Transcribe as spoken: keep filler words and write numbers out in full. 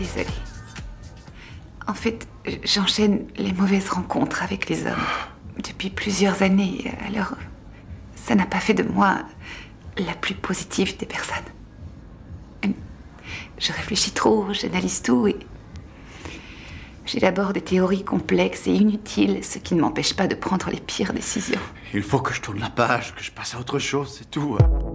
désolée. En fait, j'enchaîne les mauvaises rencontres avec les hommes depuis plusieurs années. Alors, ça n'a pas fait de moi la plus positive des personnes. Je réfléchis trop, j'analyse tout et j'élabore des théories complexes et inutiles, ce qui ne m'empêche pas de prendre les pires décisions. Il faut que je tourne la page, que je passe à autre chose, c'est tout.